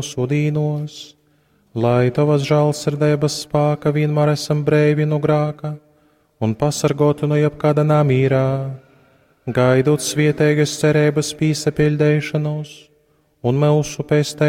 sodīnos, lai tavas žēlsirdības spēka vienmēr esam brīvi no grēka un pasargātu no jebkāda namīrā, gaidot svietēgas cerības pīsapildīšanos un mūsu pēstē